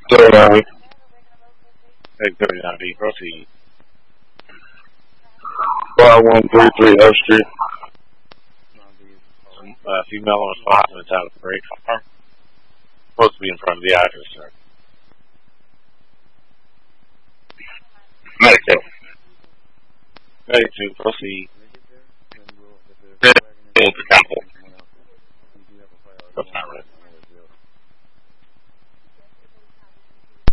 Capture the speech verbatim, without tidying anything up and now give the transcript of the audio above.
So, uh, Hey, good night. Proceed. five one three three F Street. Some uh, female on the phone that's out of the break car. Supposed to be in front of the address, sir. Medicare. Ready to proceed.